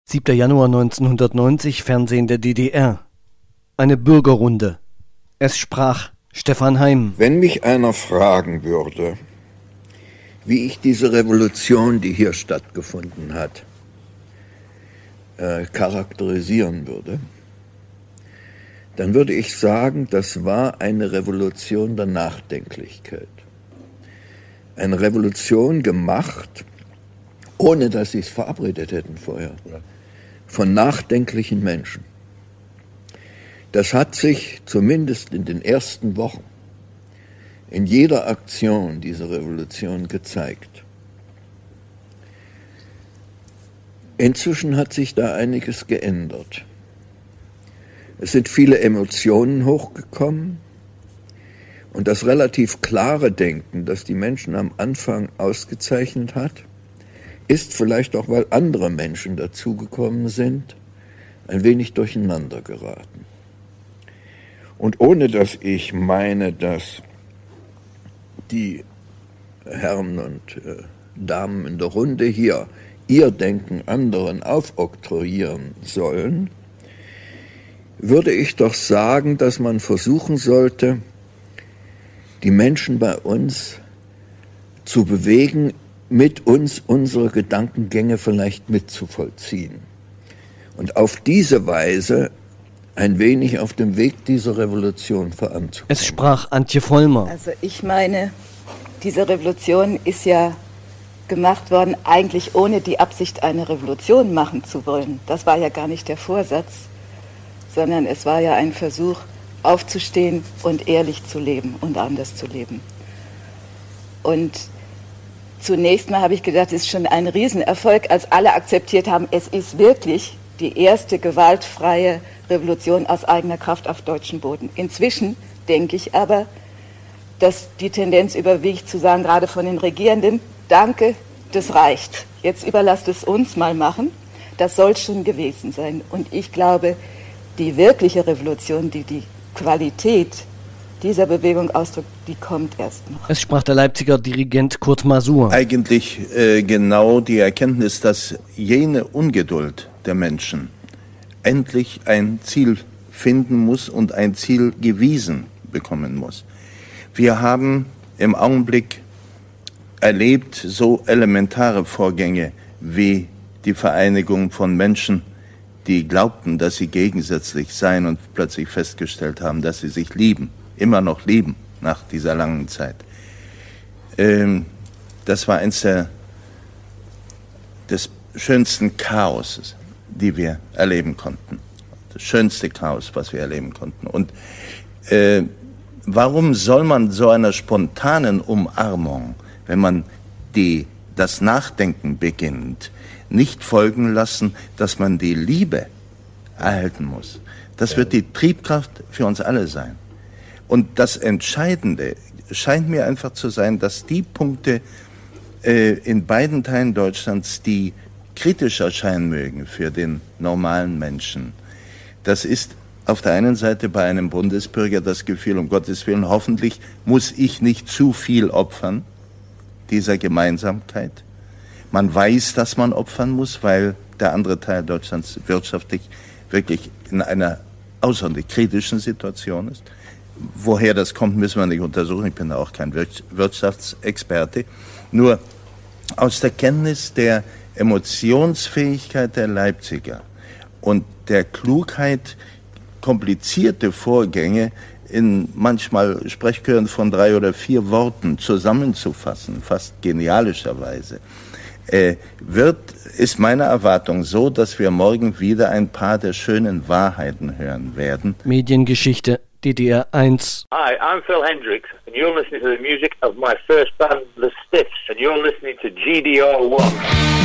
7. Januar 1990, Fernsehen der DDR. Eine Bürgerrunde. Es sprach Stefan Heym. Wenn mich einer fragen würde, wie ich diese Revolution, die hier stattgefunden hat, charakterisieren würde, dann würde ich sagen, das war eine Revolution der Nachdenklichkeit. Eine Revolution gemacht, ohne dass sie es verabredet hätten vorher, von nachdenklichen Menschen. Das hat sich zumindest in den ersten Wochen in jeder Aktion dieser Revolution gezeigt. Inzwischen hat sich da einiges geändert. Es sind viele Emotionen hochgekommen und das relativ klare Denken, das die Menschen am Anfang ausgezeichnet hat, ist vielleicht auch, weil andere Menschen dazugekommen sind, ein wenig durcheinander geraten. Und ohne dass ich meine, dass die Herren und Damen in der Runde hier ihr Denken anderen aufoktroyieren sollen, würde ich doch sagen, dass man versuchen sollte, die Menschen bei uns zu bewegen, mit uns unsere Gedankengänge vielleicht mitzuvollziehen. Und auf diese Weise ein wenig auf dem Weg dieser Revolution voranzukommen. Es sprach Antje Vollmer. Also ich meine, diese Revolution ist ja gemacht worden, eigentlich ohne die Absicht, eine Revolution machen zu wollen. Das war ja gar nicht der Vorsatz, sondern es war ja ein Versuch, aufzustehen und ehrlich zu leben und anders zu leben. Und zunächst mal habe ich gedacht, es ist schon ein Riesenerfolg, als alle akzeptiert haben, es ist wirklich die erste gewaltfreie Revolution aus eigener Kraft auf deutschem Boden. Inzwischen denke ich aber, dass die Tendenz überwiegt zu sagen, gerade von den Regierenden, danke, das reicht. Jetzt überlasst es uns mal machen. Das soll schon gewesen sein. Und ich glaube, die wirkliche Revolution, die die Qualität dieser Bewegung ausdrückt, die kommt erst noch. Es sprach der Leipziger Dirigent Kurt Masur. Eigentlich genau die Erkenntnis, dass jene Ungeduld der Menschen endlich ein Ziel finden muss und ein Ziel gewiesen bekommen muss. Wir haben im Augenblick erlebt so elementare Vorgänge wie die Vereinigung von Menschen, die glaubten, dass sie gegensätzlich seien und plötzlich festgestellt haben, dass sie sich lieben, immer noch lieben nach dieser langen Zeit. Das war eins des schönsten Chaoses, die wir erleben konnten. Das schönste Chaos, was wir erleben konnten. Und warum soll man so einer spontanen Umarmung, wenn man das Nachdenken beginnt, nicht folgen lassen, dass man die Liebe erhalten muss? Das wird die Triebkraft für uns alle sein. Und das Entscheidende scheint mir einfach zu sein, dass die Punkte in beiden Teilen Deutschlands, die kritisch erscheinen mögen für den normalen Menschen, das ist auf der einen Seite bei einem Bundesbürger das Gefühl, um Gottes Willen, hoffentlich muss ich nicht zu viel opfern, dieser Gemeinsamkeit. Man weiß, dass man opfern muss, weil der andere Teil Deutschlands wirtschaftlich wirklich in einer außerordentlich kritischen Situation ist. Woher das kommt, müssen wir nicht untersuchen. Ich bin auch kein Wirtschaftsexperte. Nur aus der Kenntnis der Emotionsfähigkeit der Leipziger und der Klugheit, komplizierte Vorgänge in manchmal Sprechchören von 3 oder 4 Worten zusammenzufassen, fast genialischerweise, ist meine Erwartung so, dass wir morgen wieder ein paar der schönen Wahrheiten hören werden. Mediengeschichte DDR 1. Hi, I'm Phil Hendricks, and you're listening to the music of my first band, The Stiffs, and you're listening to GDR 1.